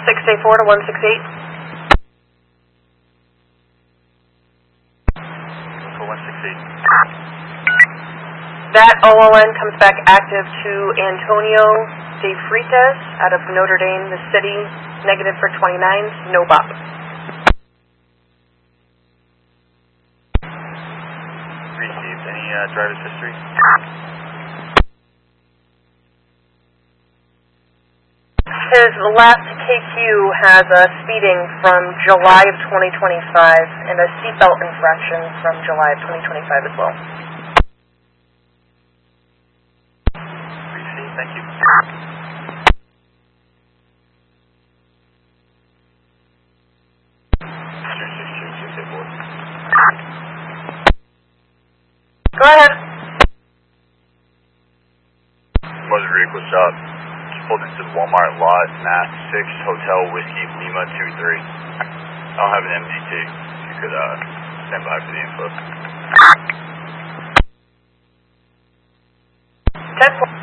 684 to 168. For 168. That OLN comes back active to Antonio De Freitas out of Notre Dame, the city, negative for 29s, no bop. Received any driver's history? His last KQ has a speeding from July of 2025 and a seatbelt infraction from July of 2025 as well. Received, thank you. Go ahead. Motor vehicle stop. Just pulled into the Walmart lot, Mass 6, Hotel Whiskey Lima 23. I don't have an MDT. If you could stand by for the info. 10-4.